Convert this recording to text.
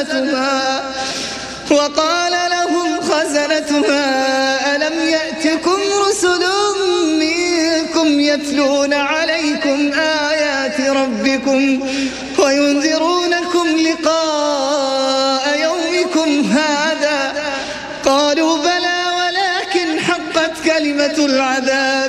خزنتها ألم يأتكم رسل منكم يتلون عليكم آيات ربكم وينذرونكم لقاء يومكم هذا؟ قالوا بلى ولكن حقت كلمة العذاب